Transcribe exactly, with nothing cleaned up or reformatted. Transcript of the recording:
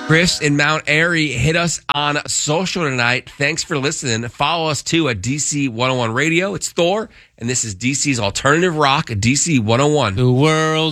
Chris in Mount Airy hit us on social tonight. Thanks for listening. Follow us too at D C one oh one Radio. It's Thor, and this is D C's Alternative Rock, D C one oh one. The world